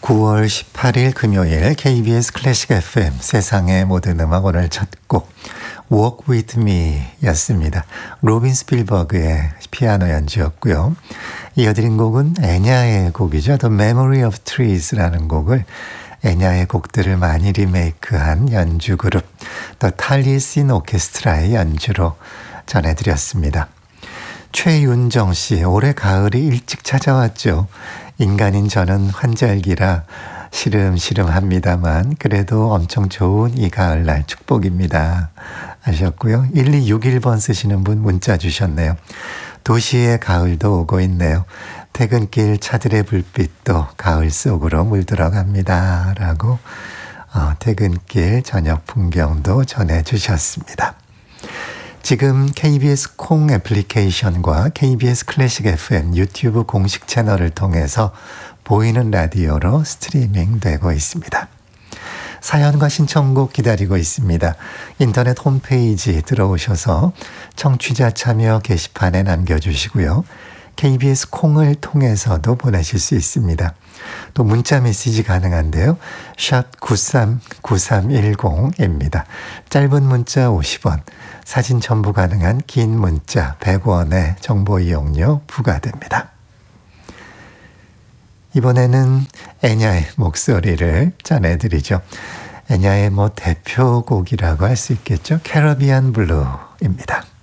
9월 18일 금요일 KBS 클래식 FM 세상의 모든 음악 오늘 첫 곡 Walk With Me 였습니다. 로빈 스필버그의 피아노 연주였고요. 이어드린 곡은 애냐의 곡이죠. The Memory of Trees라는 곡을 애냐의 곡들을 많이 리메이크한 연주 그룹 The Taliesin Orchestra의 연주로 전해드렸습니다. 최윤정 씨, 올해 가을이 일찍 찾아왔죠. 인간인 저는 환절기라 시름시름합니다만 그래도 엄청 좋은 이 가을날 축복입니다 하셨고요. 1261번 쓰시는 분 문자 주셨네요. 도시의 가을도 오고 있네요. 퇴근길 차들의 불빛도 가을 속으로 물들어갑니다 라고 퇴근길 저녁 풍경도 전해주셨습니다. 지금 KBS 콩 애플리케이션과 KBS 클래식 FM 유튜브 공식 채널을 통해서 보이는 라디오로 스트리밍 되고 있습니다. 사연과 신청곡 기다리고 있습니다. 인터넷 홈페이지 들어오셔서 청취자 참여 게시판에 남겨주시고요. KBS 콩을 통해서도 보내실 수 있습니다. 또 문자 메시지 가능한데요. 샵 939310입니다. 짧은 문자 50원, 사진 첨부 가능한 긴 문자 100원의 정보 이용료 부과됩니다. 이번에는 애냐의 목소리를 전해드리죠. 애냐의 대표곡이라고 할 수 있겠죠. 캐러비안 블루입니다.